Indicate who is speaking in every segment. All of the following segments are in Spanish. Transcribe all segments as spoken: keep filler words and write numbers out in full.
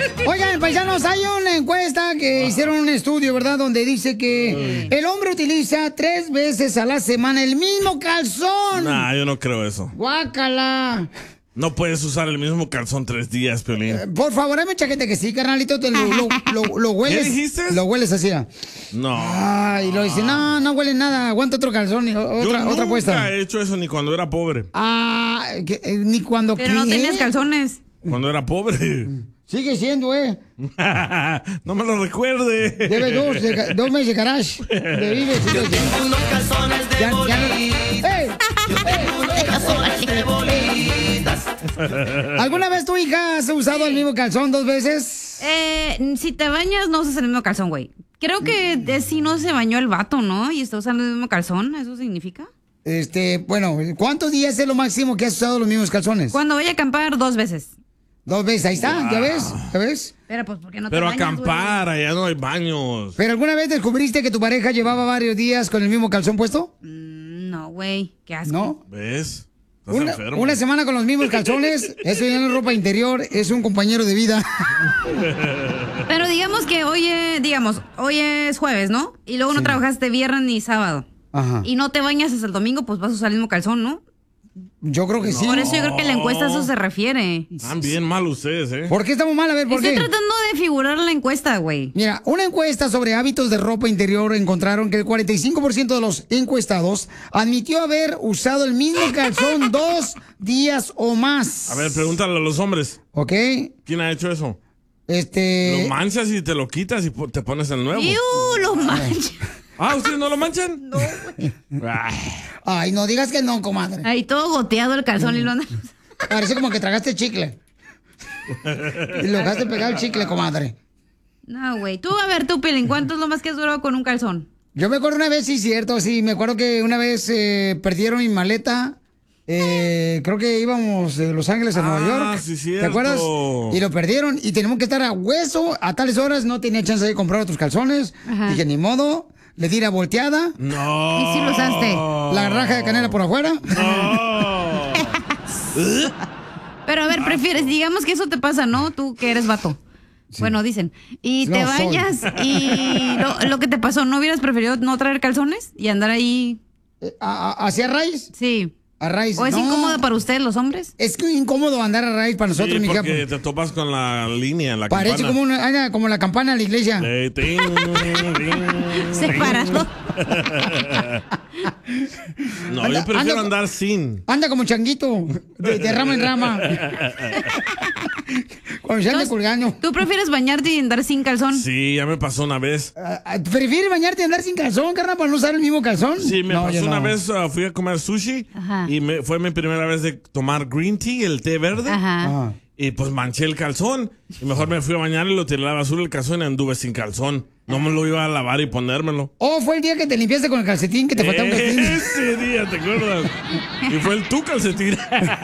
Speaker 1: Oigan, paisanos, hay una encuesta que hicieron un estudio, ¿verdad? Donde dice que el hombre utiliza tres veces a la semana el mismo calzón.
Speaker 2: Nah, yo no creo eso.
Speaker 1: ¡Guácala!
Speaker 2: No puedes usar el mismo calzón tres días, Piolín.
Speaker 1: Eh, por favor, dame chaqueta que sí, carnalito. Te lo, lo, lo, lo hueles.
Speaker 2: ¿Qué dijiste?
Speaker 1: Lo hueles así.
Speaker 2: No.
Speaker 1: Ay, lo dice, no, no huele nada. Aguanta otro calzón. y Otra,
Speaker 2: yo
Speaker 1: otra
Speaker 2: nunca
Speaker 1: apuesta.
Speaker 2: he hecho eso ni cuando era pobre.
Speaker 1: Ah, que, eh, ni cuando.
Speaker 3: Pero no
Speaker 1: ¿qué?
Speaker 3: tenías calzones.
Speaker 2: Cuando era pobre.
Speaker 1: Sigue siendo, ¿eh?
Speaker 2: No me lo recuerde.
Speaker 1: Debe dos, de, dos meses de garage. De vive,
Speaker 4: Yo tengo unos calzones de
Speaker 1: ya, ya,
Speaker 4: bolitas.
Speaker 1: ¡Ey!
Speaker 4: Yo tengo unos calzones de bolitas.
Speaker 1: ¿Alguna vez tu hija has usado el mismo calzón dos veces?
Speaker 3: Eh, si te bañas, no usas el mismo calzón, güey. Creo que de si no se bañó el vato, ¿no? Y está usando el mismo calzón, ¿eso significa?
Speaker 1: Este, bueno, ¿cuántos días es lo máximo que has usado los mismos calzones?
Speaker 3: Cuando voy a acampar, dos veces.
Speaker 1: Dos veces, ahí está, ¿ya ves? ¿Ya ves?
Speaker 3: Pero pues, ¿por qué no
Speaker 2: Pero
Speaker 3: te bañas,
Speaker 2: acampar, allá no hay baños.
Speaker 1: ¿Pero alguna vez descubriste que tu pareja llevaba varios días con el mismo calzón puesto?
Speaker 3: Mm, no, güey, qué asco.
Speaker 1: ¿No?
Speaker 2: ¿Ves? Estás
Speaker 1: Una,
Speaker 2: enfermo.
Speaker 1: una semana con los mismos calzones, eso ya no es ropa interior, es un compañero de vida.
Speaker 3: Pero digamos que hoy, es, digamos, hoy es jueves, ¿no? Y luego no
Speaker 1: Sí.
Speaker 3: trabajaste viernes ni sábado.
Speaker 1: Ajá.
Speaker 3: Y no te bañas hasta el domingo, pues vas a usar el mismo calzón, ¿no?
Speaker 1: Yo creo que sí.
Speaker 3: Por eso yo creo que la encuesta a eso se refiere.
Speaker 2: Están bien mal ustedes, ¿eh?
Speaker 1: ¿Por qué estamos mal? A ver, ¿por
Speaker 3: Estoy
Speaker 1: qué?
Speaker 3: tratando de figurar la encuesta, güey.
Speaker 1: Mira, una encuesta sobre hábitos de ropa interior encontraron que el cuarenta y cinco por ciento de los encuestados admitió haber usado el mismo calzón dos días o más.
Speaker 2: A ver, pregúntale a los hombres.
Speaker 1: ¿Ok?
Speaker 2: ¿Quién ha hecho eso?
Speaker 1: Este...
Speaker 2: Lo manchas y te lo quitas y po- te pones el nuevo.
Speaker 3: ¡Iu! Lo mancha.
Speaker 2: Ah, ¿ustedes no lo manchan?
Speaker 3: No, güey.
Speaker 1: Ay, no digas que no, comadre.
Speaker 3: Ahí todo goteado el calzón y lo andas.
Speaker 1: Parece como que tragaste chicle. Y lo dejaste pegado el chicle, comadre.
Speaker 3: No, güey. Tú, a ver, tú, Pelín, ¿cuánto es lo más que has durado con un calzón?
Speaker 1: Yo me acuerdo una vez, sí, cierto, sí. Me acuerdo que una vez eh, perdieron mi maleta. Eh, creo que íbamos de Los Ángeles a
Speaker 2: Ah,
Speaker 1: Nueva York.
Speaker 2: sí,
Speaker 1: ¿Te
Speaker 2: cierto.
Speaker 1: acuerdas? Y lo perdieron y tenemos que estar a hueso a tales horas. No tenía chance de comprar otros calzones.
Speaker 3: Ajá.
Speaker 1: Dije, ni modo. Le di la volteada.
Speaker 2: No.
Speaker 3: ¿Y si lo usaste?
Speaker 1: La raja de canela por afuera.
Speaker 2: No.
Speaker 3: Pero a ver, prefieres, digamos que eso te pasa, ¿no? Tú que eres vato. Bueno, dicen. Y te
Speaker 1: No soy.
Speaker 3: bañas y lo, lo que te pasó, ¿no hubieras preferido no traer calzones y andar ahí?
Speaker 1: Eh, a- a- ¿Hacia raíz?
Speaker 3: Sí.
Speaker 1: A raíz.
Speaker 3: ¿O es
Speaker 1: No.
Speaker 3: incómodo para ustedes, los hombres?
Speaker 1: Es que incómodo andar a raíz para nosotros,
Speaker 2: Sí,
Speaker 1: mi hija.
Speaker 2: porque te topas con la línea, la
Speaker 1: Parece
Speaker 2: campana.
Speaker 1: como, una, ah, como la campana de la iglesia.
Speaker 2: Eh, ting, ting,
Speaker 3: Separado.
Speaker 2: No,
Speaker 1: Anda-
Speaker 2: yo prefiero
Speaker 1: anda-
Speaker 2: andar sin.
Speaker 1: Anda como changuito, de, de rama en rama. Cuando se anda
Speaker 3: Entonces,
Speaker 1: colgando.
Speaker 3: ¿Tú prefieres bañarte y andar sin calzón?
Speaker 2: Sí, ya me pasó una vez.
Speaker 1: Ah, ah, ¿Prefieres bañarte y andar sin calzón, carnal, para no usar el mismo calzón?
Speaker 2: Sí, me
Speaker 1: No,
Speaker 2: pasó
Speaker 1: yo
Speaker 2: una
Speaker 1: no.
Speaker 2: vez, uh, fui a comer sushi
Speaker 3: Ajá.
Speaker 2: y me, fue mi primera vez de tomar green tea, el té verde.
Speaker 3: Ajá.
Speaker 1: Ah.
Speaker 2: Y pues manché el calzón. Y mejor me fui a bañar y lo tiré a la basura el calzón y anduve sin calzón. No me lo iba a lavar y ponérmelo.
Speaker 1: Oh, fue el día que te limpiaste con el calcetín, que te faltaba un calcetín.
Speaker 2: Ese día, ¿te acuerdas? Y fue el tu calcetín.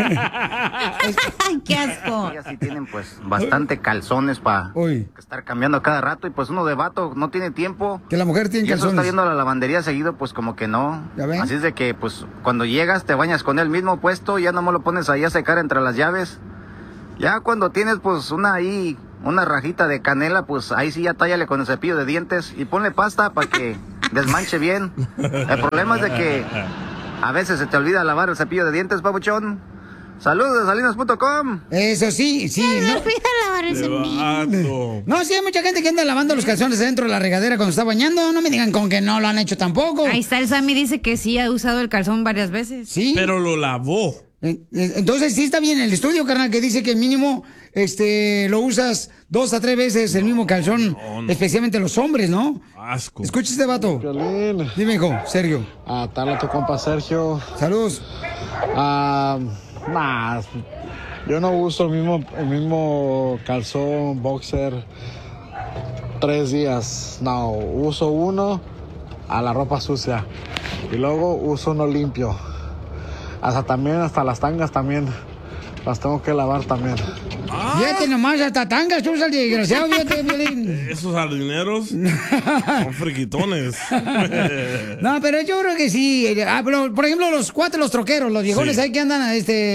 Speaker 3: ¡Qué asco!
Speaker 5: Ellas sí tienen pues bastante calzones para
Speaker 1: Uy,
Speaker 5: estar cambiando cada rato y pues uno de vato no tiene tiempo.
Speaker 1: que la mujer tiene
Speaker 5: Y eso está
Speaker 1: calzones.
Speaker 5: yendo a la lavandería seguido, pues como que no.
Speaker 1: ¿Ya ven?
Speaker 5: Así es de que pues cuando llegas te bañas con el mismo puesto, ya no me lo pones ahí a secar entre las llaves. Ya cuando tienes pues una ahí, una rajita de canela, pues ahí sí ya tállale con el cepillo de dientes y ponle pasta para que desmanche bien. El problema es de que a veces se te olvida lavar el cepillo de dientes, papuchón. Saludos de salinas punto com.
Speaker 1: Eso sí, sí.
Speaker 3: Me
Speaker 1: No,
Speaker 3: fui a lavar el cepillo.
Speaker 2: Vato.
Speaker 1: no, sí, hay mucha gente que anda lavando los calzones dentro de la regadera cuando está bañando. No me digan con que no lo han hecho tampoco.
Speaker 3: Ahí está el Sammy, dice que sí ha usado el calzón varias veces.
Speaker 1: Sí.
Speaker 2: Pero lo lavó.
Speaker 1: Eh, eh, Entonces sí está bien el estudio, carnal, que dice que mínimo este, lo usas dos a tres veces el mismo calzón,
Speaker 2: No, no.
Speaker 1: especialmente los hombres, ¿no?
Speaker 2: Asco.
Speaker 1: Escucha este vato.
Speaker 6: Violín.
Speaker 1: Dime, hijo, Sergio.
Speaker 6: A tal a tu compa Sergio.
Speaker 1: Saludos.
Speaker 6: Ah, nah, yo no uso el mismo, el mismo calzón, boxer, tres días. No, uso uno a la ropa sucia y luego uso uno limpio. Hasta también, hasta las tangas también. Las tengo que lavar también.
Speaker 1: Fíjate nomás, hasta tangas tú usas el desgraciado, fíjate, Violín.
Speaker 2: Esos jardineros son friquitones.
Speaker 1: No, pero yo creo que sí. Ah, pero, por ejemplo, los cuatro, los troqueros, los viejones
Speaker 2: Sí.
Speaker 1: ahí que andan este,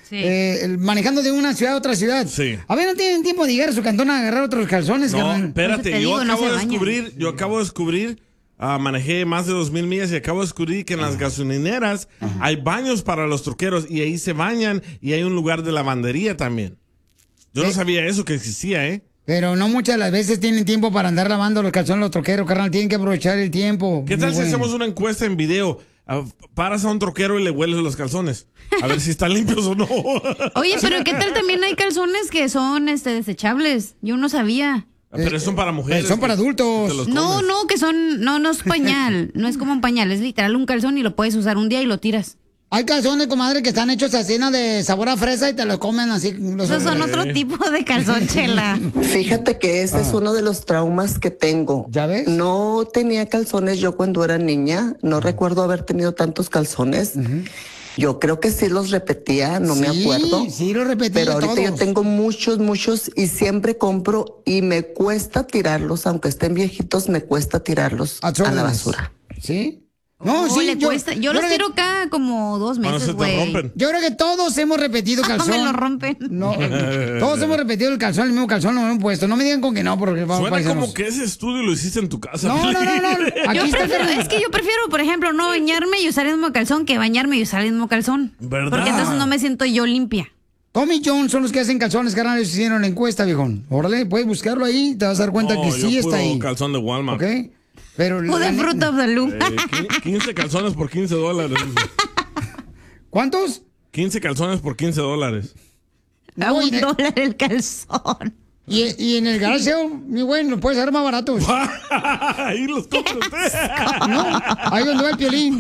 Speaker 3: Sí.
Speaker 1: eh, el- manejando de una ciudad a otra ciudad.
Speaker 2: Sí.
Speaker 1: A ver, ¿no tienen tiempo de llegar a su cantón a agarrar otros calzones,
Speaker 2: No,
Speaker 1: carnal?
Speaker 2: espérate,
Speaker 3: te
Speaker 2: yo
Speaker 3: digo, no
Speaker 2: acabo
Speaker 3: se
Speaker 2: de
Speaker 3: bañan.
Speaker 2: descubrir, yo acabo de descubrir, ah, manejé más de dos mil millas y acabo de descubrir que en las gasolineras hay baños para los troqueros y ahí se bañan y hay un lugar de lavandería también. Yo no
Speaker 1: Eh.
Speaker 2: sabía eso que existía, ¿eh?
Speaker 1: Pero no muchas de las veces tienen tiempo para andar lavando los calzones los troqueros, carnal. Tienen que aprovechar el tiempo.
Speaker 2: ¿Qué tal
Speaker 1: Muy
Speaker 2: si
Speaker 1: bueno.
Speaker 2: hacemos una encuesta en video? Ah, paras a un troquero y le hueles los calzones. A ver si están limpios o no.
Speaker 3: Oye, pero ¿qué tal también hay calzones que son este desechables? Yo no sabía.
Speaker 2: Pero son para mujeres.
Speaker 1: Eh, son para
Speaker 2: que-
Speaker 1: adultos.
Speaker 2: que te los
Speaker 3: No,
Speaker 2: comes.
Speaker 3: no, que son, no, no es pañal, no es como un pañal, es literal un calzón y lo puedes usar un día y lo tiras.
Speaker 1: Hay calzones, comadre, que están hechos así, ¿no? De sabor a fresa y te los comen así. Los
Speaker 3: Esos son otro tipo de calzón, chela.
Speaker 7: Fíjate que ese es uno de los traumas que tengo.
Speaker 1: ¿Ya ves?
Speaker 7: No tenía calzones yo cuando era niña. No recuerdo haber tenido tantos calzones. Yo creo que sí los repetía, no me
Speaker 1: Sí,
Speaker 7: acuerdo.
Speaker 1: sí los repetía
Speaker 7: Pero ahorita yo
Speaker 1: todos.
Speaker 7: tengo muchos, muchos y siempre compro y me cuesta tirarlos, aunque estén viejitos, me cuesta tirarlos
Speaker 1: A
Speaker 7: a, la
Speaker 1: órdenes.
Speaker 7: basura.
Speaker 1: ¿Sí? No,
Speaker 3: No,
Speaker 1: sí,
Speaker 3: le
Speaker 1: yo,
Speaker 3: cuesta. Yo, los
Speaker 1: creo que-
Speaker 3: tiro cada como dos
Speaker 2: Cuando
Speaker 3: meses,
Speaker 2: se te
Speaker 3: güey.
Speaker 2: rompen.
Speaker 1: Yo creo que todos hemos repetido
Speaker 3: Ah,
Speaker 1: calzón.
Speaker 3: me lo rompen.
Speaker 1: No, todos hemos repetido el calzón, el mismo calzón, lo hemos puesto. No me digan con que no, porque vamos
Speaker 2: Suena
Speaker 1: paisanos.
Speaker 2: como que ese estudio lo hiciste en tu casa.
Speaker 1: No, no, no, no. Aquí
Speaker 3: Yo
Speaker 1: está
Speaker 3: prefiero,
Speaker 1: Carmen.
Speaker 3: es que yo prefiero, por ejemplo, no bañarme y usar el mismo calzón que bañarme y usar el mismo calzón.
Speaker 2: ¿Verdad?
Speaker 3: Porque entonces no me siento yo limpia.
Speaker 1: Tommy John son los que hacen calzones, carnal. Ellos hicieron la encuesta, viejón. Órale, puedes buscarlo ahí, te vas a dar cuenta
Speaker 2: No,
Speaker 1: que
Speaker 2: yo
Speaker 1: sí está
Speaker 2: puro
Speaker 1: ahí.
Speaker 2: calzón de Walmart.
Speaker 1: ¿Ok? Pero
Speaker 3: O de
Speaker 1: la-
Speaker 3: Fruit of the Loom.
Speaker 2: Eh, qui- quince calzones por quince dólares.
Speaker 1: ¿Cuántos?
Speaker 2: quince calzones por quince dólares.
Speaker 3: A
Speaker 1: No,
Speaker 3: un
Speaker 1: y, de-
Speaker 3: dólar el calzón.
Speaker 1: y- y en el garage, mi güey, lo puedes hacer más baratos.
Speaker 2: Ahí los compra usted.
Speaker 1: ¿No? Ahí donde va el piolín.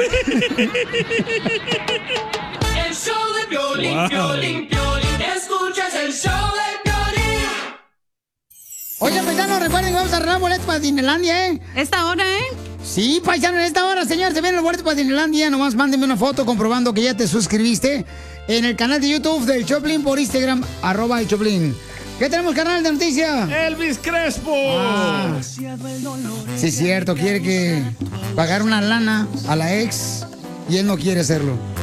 Speaker 4: El show de Piolín,
Speaker 2: Wow.
Speaker 4: Piolín, Piolín. Escuchas el show de Piolín.
Speaker 1: Oye, paisanos, recuerden que vamos a arreglar boletos para Disneylandia, ¿eh?
Speaker 3: Esta hora, ¿eh?
Speaker 1: Sí, paisano, en esta hora, señor, se vienen los boletos para Disneylandia. Nomás mándenme una foto comprobando que ya te suscribiste en el canal de YouTube del Choplin por Instagram, arroba el Choplin. ¿Qué tenemos, canal de noticias?
Speaker 2: Elvis Crespo.
Speaker 1: Ah, sí, es cierto, quiere que pagar una lana a la ex y él no quiere hacerlo.